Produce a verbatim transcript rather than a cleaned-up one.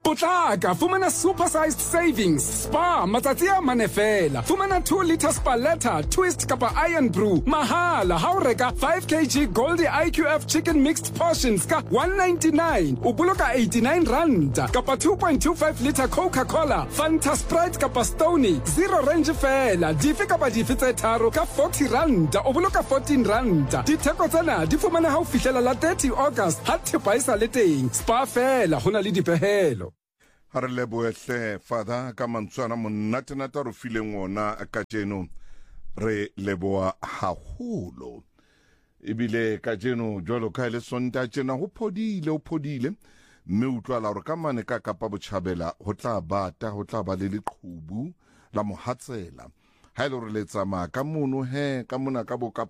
Potlaka, fumana super-sized savings. Spar, matsatsi a mane fela. Fumana two litre Spaletta, twist kapa iron brew. Mahala, ha o reka five kilograms Goldie I Q F chicken mixed portions ka one ninety-nine. O boloka eighty-nine rand. Kapa two point two five litre Coca-Cola. Fanta Sprite kapa Stony. Zero range fela. Dife kapa dife tse tharo ka forty rand. O boloka fourteen rand. Ditheko tsena di fumana ha o fihlela la thirty August. Ha thepa e sa le teng. Spar fela, hona le dipehelo. Hare leboehle father ka mantswana monnatenata ro fileng ona ka jeno re leboa haholo ebile ka jeno jwalo ka le sonta tjena ho phodile ho phodile mme utlwala hore ka mane ka Kapa Botjhabela ho tla bata ho tla ba le leqhubu la mohatsela ha ile re letsa ma ka mono he ka mona ka bo ka